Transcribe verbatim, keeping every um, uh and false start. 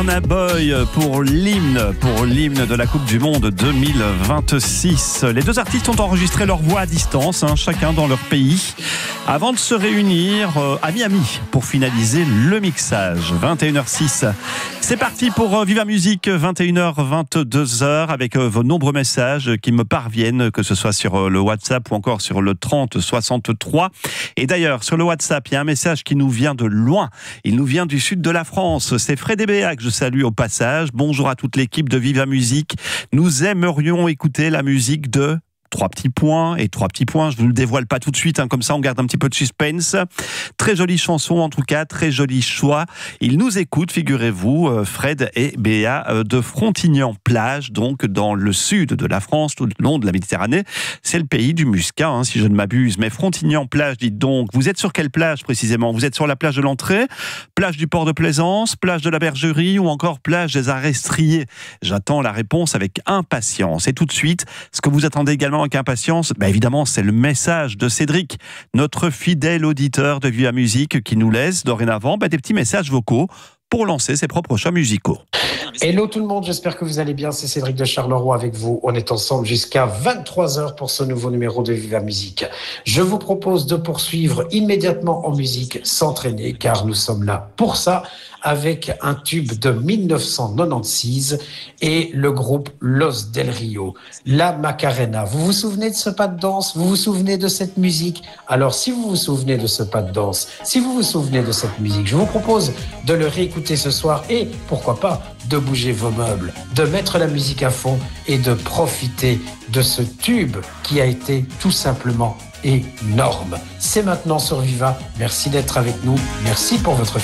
Burna Boy pour l'hymne, pour l'hymne de la Coupe du Monde deux mille vingt-six. Les deux artistes ont enregistré leur voix à distance, hein, chacun dans leur pays, avant de se réunir euh, à Miami pour finaliser le mixage. vingt et une heures six. C'est parti pour euh, Viva Musique, vingt et une heures vingt-deux heures, avec euh, vos nombreux messages qui me parviennent, que ce soit sur euh, le WhatsApp ou encore sur le trente soixante-trois. Et d'ailleurs, sur le WhatsApp, il y a un message qui nous vient de loin. Il nous vient du sud de la France. C'est Fred et Béa que je salue au passage. Bonjour à toute l'équipe de Viva Musique. Nous aimerions écouter la musique de... Trois petits points et trois petits points. Je ne vous le dévoile pas tout de suite, hein, comme ça on garde un petit peu de suspense. Très jolie chanson en tout cas, très joli choix. Ils nous écoutent, figurez-vous, euh, Fred et Béa euh, de Frontignan-Plage, donc dans le sud de la France, tout le long de la Méditerranée. C'est le pays du muscat, hein, si je ne m'abuse. Mais Frontignan-Plage, dites donc, vous êtes sur quelle plage précisément? Vous êtes sur la plage de l'entrée, plage du port de Plaisance, plage de la Bergerie ou encore plage des Arestriers? J'attends la réponse avec impatience. Et tout de suite, ce que vous attendez également avec impatience, bah évidemment, c'est le message de Cédric, notre fidèle auditeur de Viva Musique, qui nous laisse dorénavant bah, des petits messages vocaux pour lancer ses propres choix musicaux. Hello tout le monde, j'espère que vous allez bien, c'est Cédric de Charleroi avec vous. On est ensemble jusqu'à vingt-trois heures pour ce nouveau numéro de Viva Musique. Je vous propose de poursuivre immédiatement en musique, s'entraîner, car nous sommes là pour ça, avec un tube de mille neuf cent quatre-vingt-seize et le groupe Los Del Rio, La Macarena. Vous vous souvenez de ce pas de danse? Vous vous souvenez de cette musique? Alors si vous vous souvenez de ce pas de danse, si vous vous souvenez de cette musique, je vous propose de le réécouter ce soir et pourquoi pas de bouger vos meubles, de mettre la musique à fond et de profiter de ce tube qui a été tout simplement énorme. C'est maintenant sur Viva. Merci d'être avec nous. Merci pour votre